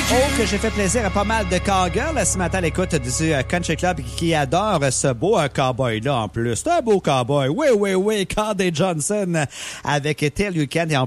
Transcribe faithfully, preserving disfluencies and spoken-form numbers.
Oh, que j'ai fait plaisir à pas mal de cowgirls ce matin à l'écoute du euh, Country Club qui adore ce beau euh, cowboy-là en plus. C'est un beau cowboy. Oui, oui, oui, Cardi Johnson avec Till You Can. Et en